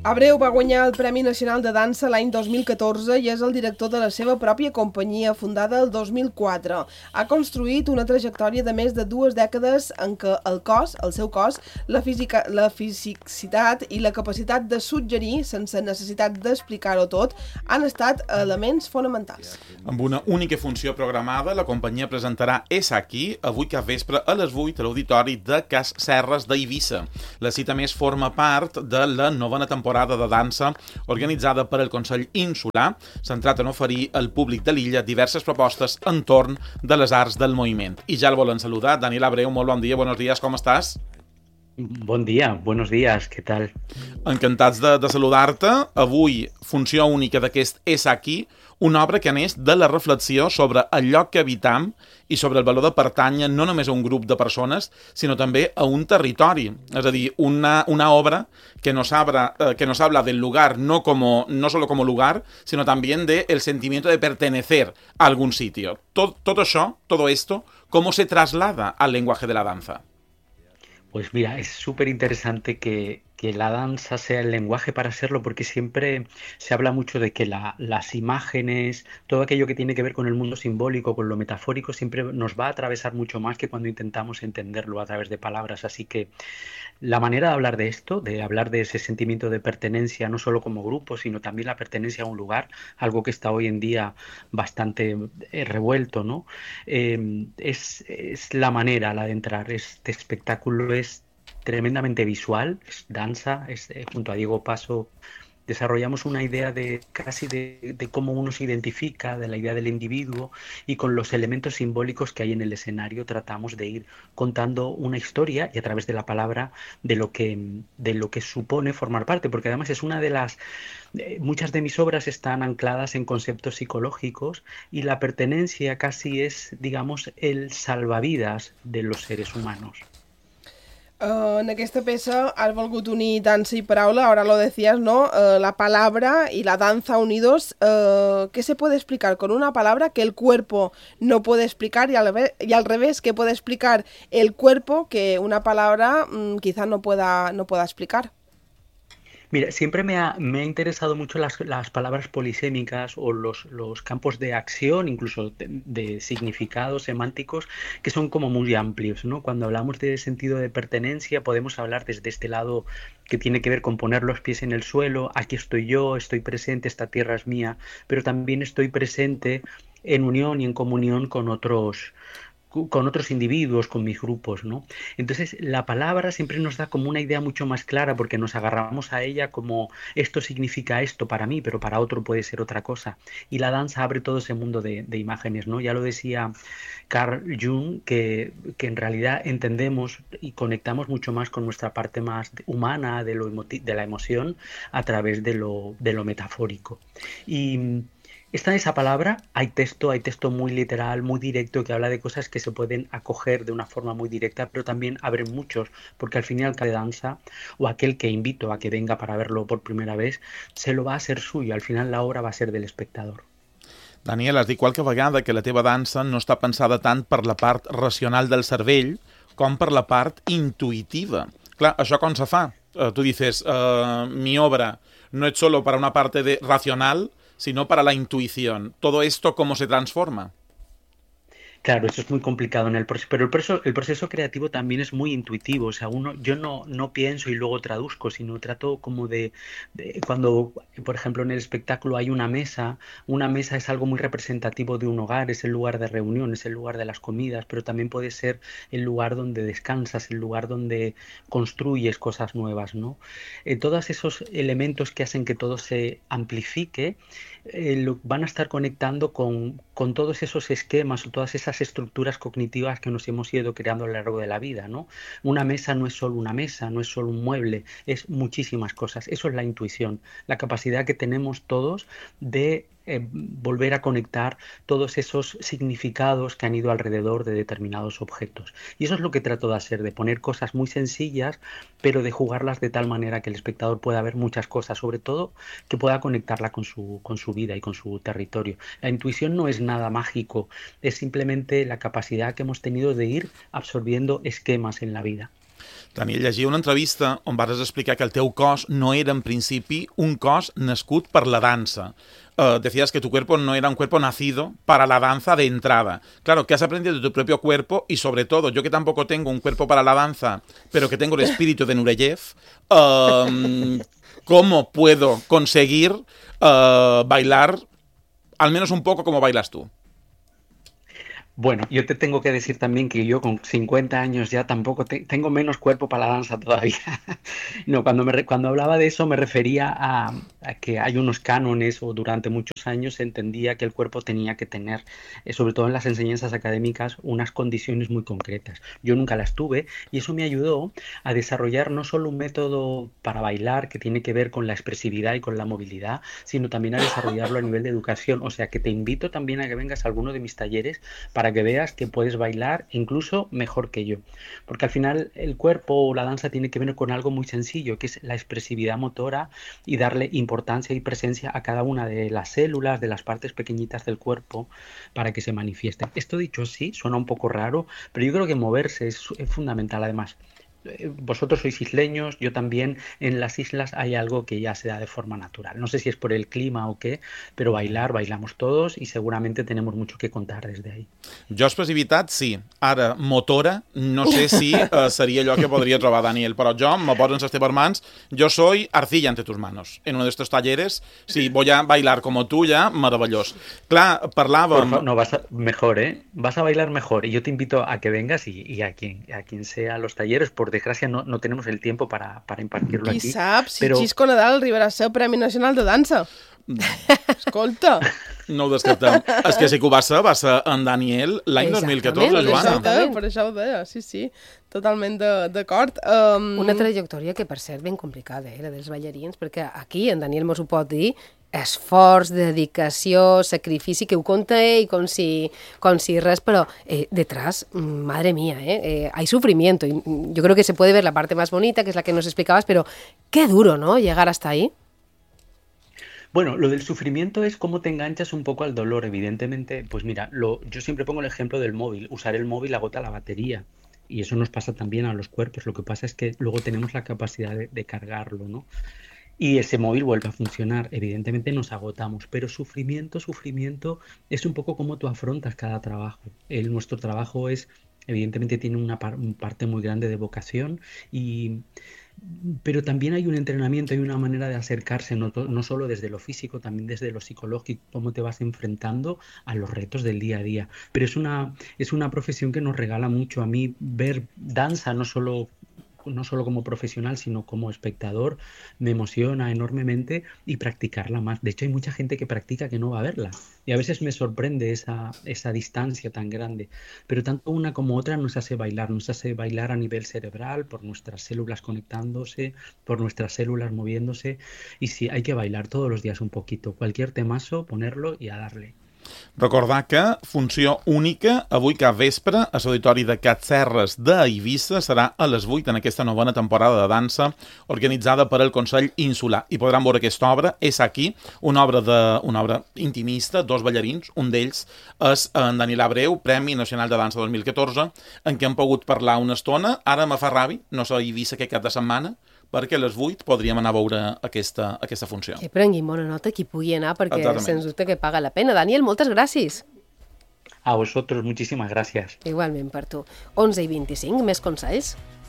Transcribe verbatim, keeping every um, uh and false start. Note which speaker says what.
Speaker 1: Abreu va guanyar el Premi Nacional de Dansa l'any dos mil catorze i és el director de la seva pròpia companyia, fundada el dos mil quatre. Ha construït una trajectòria de més de dues dècades en què el cos, el seu cos, la, física, la fisicitat i la capacitat de suggerir, sense necessitat d'explicar-ho tot, han estat elements fonamentals.
Speaker 2: Amb una única funció programada, la companyia presentarà És aquí, avui cap vespre a les vuit a l'Auditori de Cas Serres d'Eivissa. La cita més forma part de la novena temporada de dansa organitzada per el Consell Insular, centrat en oferir al públic de l'illa diverses propostes entorn de les arts del moviment. I ja el volen saludar. Daniel Abreu, molt bon dia, buenos días, com estàs?
Speaker 3: Bon dia, buenos días, què tal?
Speaker 2: Encantats de, de saludar-te. Avui, funció única d'aquest És aquí, una obra que neix de la reflexió sobre el lloc que habitam i sobre el valor de pertànyer no només a un grup de persones, sinó també a un territori. És a dir, una, una obra que nos, habla, eh, que nos habla del lugar no, como, no solo como lugar, sino también del sentimiento de pertenecer a algún sitio. Todo, todo eso, todo esto, ¿cómo se traslada al lenguaje de la danza?
Speaker 3: Pues mira, es súper interesante que, que la danza sea el lenguaje para serlo, porque siempre se habla mucho de que la, las imágenes, todo aquello que tiene que ver con el mundo simbólico, con lo metafórico, siempre nos va a atravesar mucho más que cuando intentamos entenderlo a través de palabras. Así que la manera de hablar de esto, de hablar de ese sentimiento de pertenencia, no solo como grupo, sino también la pertenencia a un lugar, algo que está hoy en día bastante eh, revuelto, ¿no? Eh, es, es la manera, la de entrar. Este espectáculo es tremendamente visual, es danza, es, eh, junto a Diego Paso desarrollamos una idea de casi de, de cómo uno se identifica, de la idea del individuo, y con los elementos simbólicos que hay en el escenario tratamos de ir contando una historia y a través de la palabra de lo que, de lo que supone formar parte, porque además es una de las... Eh, muchas de mis obras están ancladas en conceptos psicológicos y la pertenencia casi es, digamos, el salvavidas de los seres humanos.
Speaker 1: Uh, en aquesta peça has volgut unir dansa y paraula, ahora lo decías, ¿no? Uh, la palabra y la danza unidos. Uh, ¿Qué se puede explicar con una palabra que el cuerpo no puede explicar y al, y al revés, que puede explicar el cuerpo que una palabra um, quizá no pueda, no pueda explicar?
Speaker 3: Mira, siempre me ha, me ha interesado mucho las, las palabras polisémicas o los, los campos de acción, incluso de, de significados semánticos, que son como muy amplios, ¿no? Cuando hablamos de sentido de pertenencia, podemos hablar desde este lado que tiene que ver con poner los pies en el suelo, aquí estoy yo, estoy presente, esta tierra es mía, pero también estoy presente en unión y en comunión con otros con otros individuos, con mis grupos, ¿no? Entonces, la palabra siempre nos da como una idea mucho más clara porque nos agarramos a ella como esto significa esto para mí, pero para otro puede ser otra cosa. Y la danza abre todo ese mundo de, de imágenes, ¿no? Ya lo decía Carl Jung, que, que en realidad entendemos y conectamos mucho más con nuestra parte más humana de, lo de la emoción a través de lo, de lo metafórico. Y está esa palabra, hay texto, hay texto muy literal, muy directo, que habla de cosas que se pueden acoger de una forma muy directa, pero también abren muchos, porque al final cada danza, o aquel que invito a que venga para verlo por primera vez, se lo va a hacer suyo, al final la obra va a ser del espectador.
Speaker 2: Daniel, has dit qualque vegada que la teva dansa no està pensada tant per la part racional del cervell com per la part intuitiva. Clar, això com se fa? Uh, tu dices, uh, mi obra no es solo para una parte de racional, sino para la intuición. ¿Todo esto cómo se transforma?
Speaker 3: Claro, eso es muy complicado en el proceso, pero el proceso, el proceso creativo también es muy intuitivo. O sea, uno, yo no, no pienso y luego traduzco, sino trato como de, de cuando, por ejemplo, en el espectáculo hay una mesa, una mesa es algo muy representativo de un hogar, es el lugar de reunión, es el lugar de las comidas, pero también puede ser el lugar donde descansas, el lugar donde construyes cosas nuevas, ¿no? Eh, todos esos elementos que hacen que todo se amplifique eh, lo, van a estar conectando con, con todos esos esquemas o todas esas estructuras cognitivas que nos hemos ido creando a lo largo de la vida, ¿no? Una mesa no es solo una mesa, no es solo un mueble, es muchísimas cosas. Eso es la intuición, la capacidad que tenemos todos de eh, volver a conectar todos esos significados que han ido alrededor de determinados objetos. Y eso es lo que trato de hacer, de poner cosas muy sencillas, pero de jugarlas de tal manera que el espectador pueda ver muchas cosas, sobre todo que pueda conectarla con su, con su vida y con su territorio. La intuición no es nada mágico, es simplemente la capacidad que hemos tenido de ir absorbiendo esquemas en la vida.
Speaker 2: Daniel, llegia una entrevista on vas explicar que el teu cos no era en principi un cos nascut per la dansa. Uh, decías que tu cuerpo no era un cuerpo nacido para la danza de entrada. Claro, que has aprendido de tu propio cuerpo y sobre todo, yo que tampoco tengo un cuerpo para la danza, pero que tengo el espíritu de Nureyev, uh, ¿cómo puedo conseguir uh, bailar al menos un poco como bailas tú?
Speaker 3: Bueno, yo te tengo que decir también que yo con cincuenta años ya tampoco te- tengo menos cuerpo para la danza todavía. No, cuando, me re- cuando hablaba de eso me refería a, a que hay unos cánones o durante muchos años se entendía que el cuerpo tenía que tener, eh, sobre todo en las enseñanzas académicas, unas condiciones muy concretas. Yo nunca las tuve y eso me ayudó a desarrollar no solo un método para bailar que tiene que ver con la expresividad y con la movilidad, sino también a desarrollarlo a nivel de educación. O sea que te invito también a que vengas a alguno de mis talleres para que veas que puedes bailar incluso mejor que yo. Porque al final el cuerpo o la danza tiene que ver con algo muy sencillo, que es la expresividad motora y darle importancia y presencia a cada una de las células, de las partes pequeñitas del cuerpo para que se manifiesten. Esto dicho así, suena un poco raro, pero yo creo que moverse es, es fundamental además. eh, Vosotros sois isleños, yo también. En las islas hay algo que ya se da de forma natural. No sé si es por el clima o qué, pero bailar, bailamos todos y seguramente tenemos mucho que contar desde ahí.
Speaker 2: Jo expressivitat, sí. Ara, motora, no sé si uh, seria allò que podria trobar Daniel, però jo, me poso en les teves mans, yo soy arcilla entre tus manos. En uno de estos talleres, si voy a bailar como tú ya, meravellós. Clar,
Speaker 3: Por
Speaker 2: parlàvem...
Speaker 3: favor, no, vas a, mejor, ¿eh? Vas a bailar mejor. Y yo te invito a que vengas y, y a quien, a quien sea a los talleres. Por desgracia, no, no tenemos el tiempo para, para impartirlo
Speaker 1: Qui
Speaker 3: aquí.
Speaker 1: sap si
Speaker 3: Pero
Speaker 1: Xisco Nadal arribarà a ser el Premi Nacional de Dansa. Escolta.
Speaker 2: No ho descartem. És que sí que ho va ser, va ser en Daniel l'any dos mil catorze,
Speaker 1: Per això ho
Speaker 2: Joana.
Speaker 1: deia, per això ho deia, sí, sí. Totalment de- d'acord. Um,
Speaker 4: Una trajectòria que, per cert, ben complicada, eh, la dels ballarins, perquè aquí en Daniel mos ho pot dir, esforç, dedicació, sacrifici, que ho conta ell com si, com si res, però eh, detrás, mm, madre mía, eh, eh, hay sufrimiento. Y mm, yo creo que se puede ver la parte más bonita, que es la que nos explicabas, pero qué duro, ¿no?, llegar hasta ahí.
Speaker 3: bueno, lo del sufrimiento es cómo te enganchas un poco al dolor, evidentemente. Pues mira, lo, yo siempre pongo el ejemplo del móvil. Usar el móvil agota la batería. Y eso nos pasa también a los cuerpos. Lo que pasa es que luego tenemos la capacidad de, de cargarlo, ¿no? Y ese móvil vuelve a funcionar. Evidentemente nos agotamos, pero sufrimiento, sufrimiento es un poco como tú afrontas cada trabajo. El, nuestro trabajo es, evidentemente, tiene una par- un parte muy grande de vocación y pero también hay un entrenamiento, hay una manera de acercarse, no, to- no solo desde lo físico, también desde lo psicológico, cómo te vas enfrentando a los retos del día a día. Pero es una, es una profesión que nos regala mucho. A mí ver danza, no solo, no solo como profesional, sino como espectador, me emociona enormemente y practicarla más. De hecho, hay mucha gente que practica que no va a verla. Y a veces me sorprende esa, esa distancia tan grande. Pero tanto una como otra nos hace bailar, nos hace bailar a nivel cerebral, por nuestras células conectándose, por nuestras células moviéndose. Y sí, hay que bailar todos los días un poquito. Cualquier temazo, ponerlo y a darle.
Speaker 2: Recordar que funció única avui cap vespre a l'Auditori de Catserres d'Eivissa serà a les vuit en aquesta novena temporada de dansa organitzada per el Consell Insular. I podran veure aquesta obra, és aquí, una obra, de, una obra intimista, dos ballarins, un d'ells és en Daniel Abreu, Premi Nacional de Dansa dos mil catorze, en què hem pogut parlar una estona. Ara me fa ràbia, no sé a Eivissa aquest cap de setmana, perquè a les vuit podríem anar a veure aquesta, aquesta funció.
Speaker 4: Que prenguin bona nota qui pugui anar, perquè
Speaker 2: Exactament.
Speaker 4: sens dubte que paga la pena. Daniel, moltes gràcies.
Speaker 3: A vosotros, muchísimas gracias.
Speaker 4: Igualment per tu. onze i vint-i-cinc, més consells.